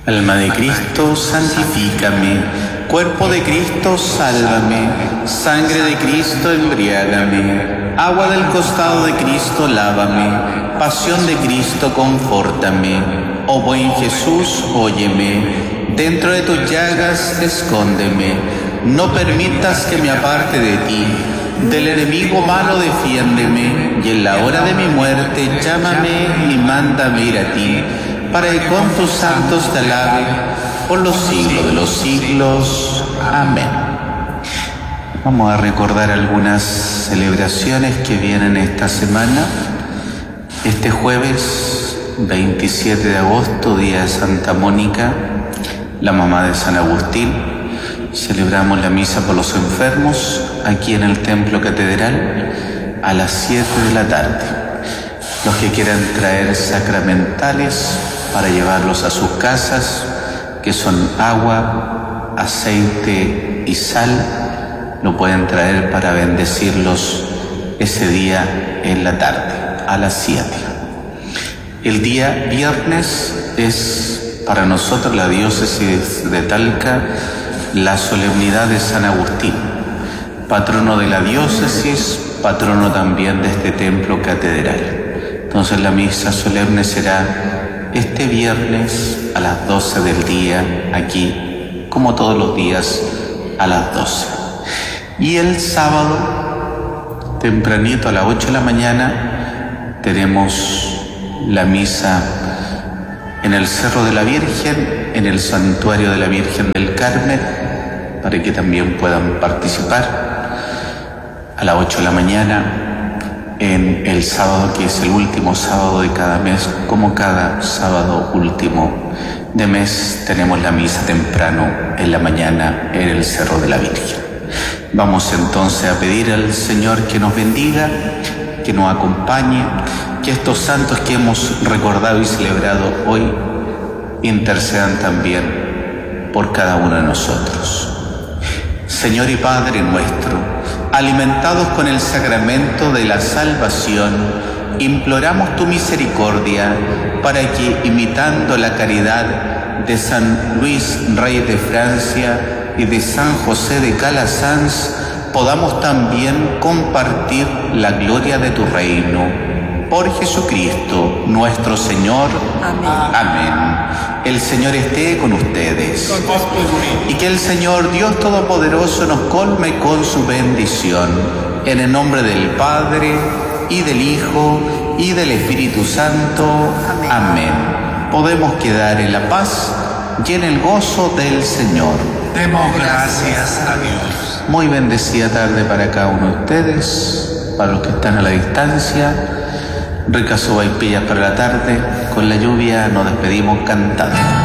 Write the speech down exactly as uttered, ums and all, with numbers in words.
Alma de Cristo, santifícame. Cuerpo de Cristo, sálvame. Sangre de Cristo, embriágame. Agua del costado de Cristo, lávame. Pasión de Cristo, confórtame. Oh buen Jesús, óyeme. Dentro de tus llagas, escóndeme. No permitas que me aparte de ti. Del enemigo malo, defiéndeme. Y en la hora de mi muerte, llámame y mándame ir a ti, para que con tus santos te alabe por los siglos de los siglos. Amén. Vamos a recordar algunas celebraciones que vienen esta semana. Este jueves veintisiete de agosto, día de Santa Mónica, la mamá de San Agustín. Celebramos la misa por los enfermos aquí en el Templo Catedral a las siete de la tarde. Los que quieran traer sacramentales para llevarlos a sus casas, que son agua, aceite y sal, lo pueden traer para bendecirlos ese día en la tarde, a las siete. El día viernes es para nosotros, la diócesis de Talca, la solemnidad de San Agustín, patrono de la diócesis, patrono también de este templo catedral. Entonces la misa solemne será este viernes a las doce del día, aquí, como todos los días, a las doce. Y el sábado, tempranito a las ocho de la mañana, tenemos la misa en el Cerro de la Virgen, en el Santuario de la Virgen del Carmen, para que también puedan participar a las ocho de la mañana. En el sábado, que es el último sábado de cada mes, como cada sábado último de mes, tenemos la misa temprano en la mañana en el Cerro de la Virgen. Vamos entonces a pedir al Señor que nos bendiga, que nos acompañe, que estos santos que hemos recordado y celebrado hoy intercedan también por cada uno de nosotros. Señor y Padre nuestro, alimentados con el sacramento de la salvación, imploramos tu misericordia para que, imitando la caridad de San Luis, rey de Francia, y de San José de Calasanz, podamos también compartir la gloria de tu reino. Por Jesucristo, nuestro Señor. Amén. Amén. El Señor esté con ustedes. Y que el Señor Dios Todopoderoso nos colme con su bendición. En el nombre del Padre, y del Hijo, y del Espíritu Santo. Amén. Amén. Podemos quedar en la paz y en el gozo del Señor. Demos gracias a Dios. Muy bendecida tarde para cada uno de ustedes, para los que están a la distancia. Ricas sopaipillas para la tarde. Con la lluvia nos despedimos cantando.